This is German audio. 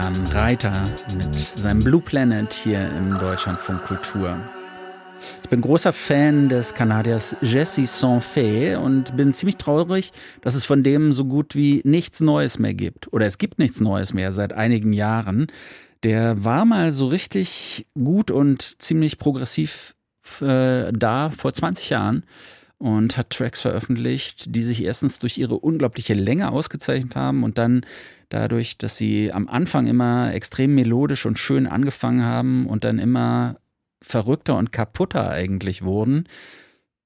Herrn Reiter mit seinem Blue Planet hier im Deutschlandfunk Kultur. Ich bin großer Fan des Kanadiers Jesse Saint-Fé und bin ziemlich traurig, dass es von dem so gut wie nichts Neues mehr gibt. Oder es gibt nichts Neues mehr seit einigen Jahren. Der war mal so richtig gut und ziemlich progressiv da vor 20 Jahren und hat Tracks veröffentlicht, die sich erstens durch ihre unglaubliche Länge ausgezeichnet haben und dann dadurch, dass sie am Anfang immer extrem melodisch und schön angefangen haben und dann immer verrückter und kaputter eigentlich wurden.